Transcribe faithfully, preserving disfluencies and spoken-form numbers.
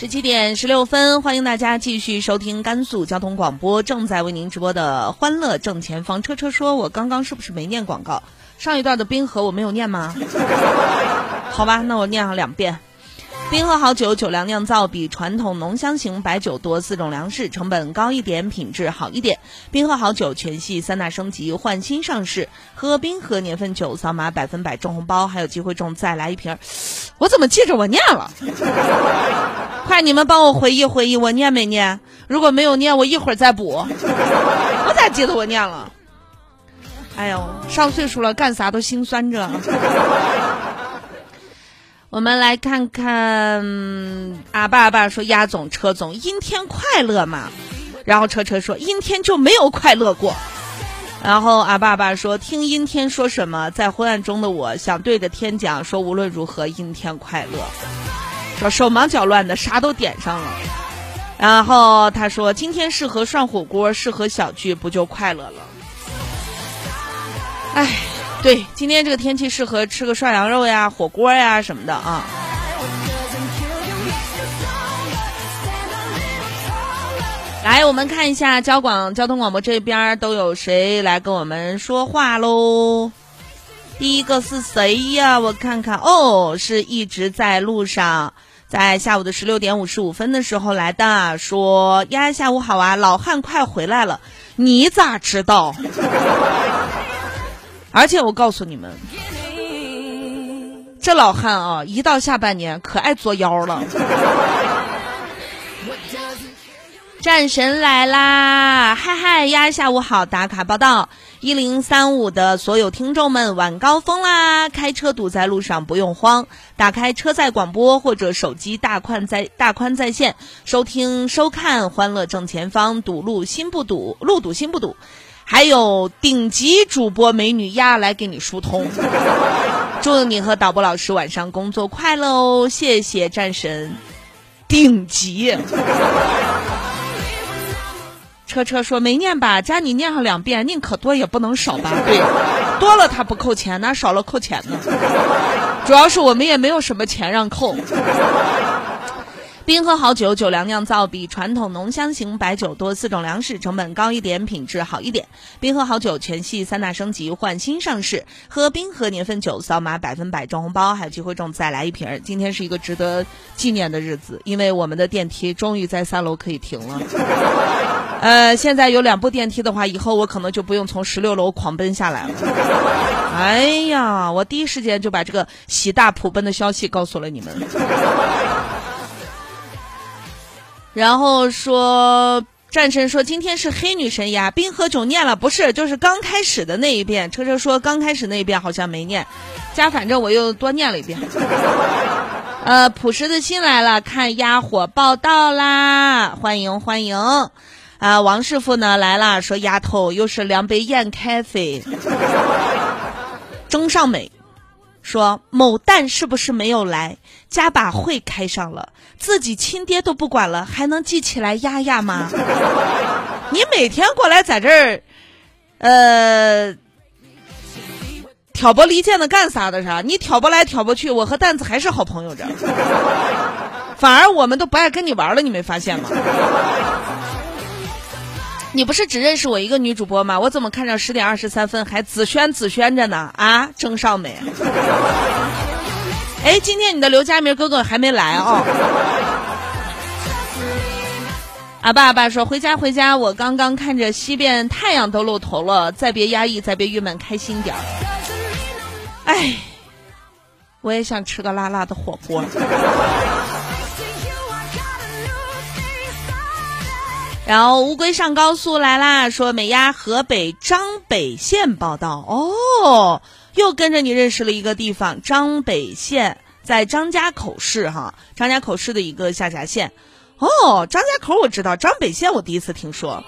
十七点十六分，欢迎大家继续收听甘肃交通广播正在为您直播的欢乐正前方。车车说我刚刚是不是没念广告？上一段的冰河我没有念吗？好吧，那我念上两遍。冰河好酒，酒粮酿造比传统浓香型白酒多四种粮食，成本高一点，品质好一点。冰河好酒全系三大升级，换新上市，喝冰河年份酒扫码百分百中红包，还有机会中再来一瓶。我怎么记着我念了？快，你们帮我回忆回忆，我念没念？如果没有念，我一会儿再补。我咋记得我念了？哎呦，上岁数了，干啥都心酸着。我们来看看阿爸阿爸说鸭总车总阴天快乐嘛，然后车车说阴天就没有快乐过，然后阿爸爸说听阴天说什么，在昏暗中的我想对着天讲说无论如何阴天快乐，说手忙脚乱的啥都点上了。然后他说今天适合涮火锅，适合小聚，不就快乐了。哎，对，今天这个天气适合吃个涮羊肉呀、火锅呀什么的啊。来，我们看一下交广交通广播这边都有谁来跟我们说话喽。第一个是谁呀？我看看，哦，是一直在路上，在下午的十六点五十五分的时候来的，说呀下午好啊，老汉快回来了，你咋知道？而且我告诉你们，这老汉啊，一到下半年可爱作妖了。战神来啦！嗨嗨呀，下午好！打卡报道，一零三五的所有听众们，晚高峰啦！开车堵在路上不用慌，打开车载广播或者手机大宽在大宽在线，收听收看欢乐正前方，堵路心不堵，路堵心不堵。还有顶级主播美女呀来给你疏通。祝你和导播老师晚上工作快乐哦，谢谢战神。顶级。车车说没念吧，加你念上两遍，宁可多也不能少吧。对，多了他不扣钱，那少了扣钱呢。主要是我们也没有什么钱让扣。冰河好酒，酒粮酿造比传统浓香型白酒多四种粮食，成本高一点，品质好一点。冰河好酒全系三大升级，换新上市，喝冰河年份酒扫码百分百中红包，还有机会中再来一瓶。今天是一个值得纪念的日子，因为我们的电梯终于在三楼可以停了。呃，现在有两部电梯的话，以后我可能就不用从十六楼狂奔下来了。哎呀，我第一时间就把这个喜大普奔的消息告诉了你们。然后说战神说今天是黑女神呀，冰河酒念了不是，就是刚开始的那一遍。车车说刚开始那一遍好像没念，加反正我又多念了一遍。呃，朴实的心来了，看鸭火报道啦，欢迎欢迎。啊、呃，王师傅呢来了，说丫头又是两杯燕咖啡。钟尚美说某蛋是不是没有来，加把会开上了，自己亲爹都不管了，还能记起来丫丫吗？你每天过来在这儿呃挑拨离间的干啥的啥？你挑拨来挑拨去，我和蛋子还是好朋友着，反而我们都不爱跟你玩了，你没发现吗？你不是只认识我一个女主播吗？我怎么看着十点二十三分还紫萱紫萱着呢？啊，郑少美。哎，今天你的刘佳明哥哥还没来哦。阿爸阿爸说回家回家，我刚刚看着西边太阳都露头了，再别压抑，再别郁闷，开心点儿。哎，我也想吃个辣辣的火锅。然后乌龟上高速来啦，说美鸭河北张北县报道。哦，又跟着你认识了一个地方，张北县在张家口市哈，张家口市的一个下辖县。哦，张家口我知道，张北县我第一次听说。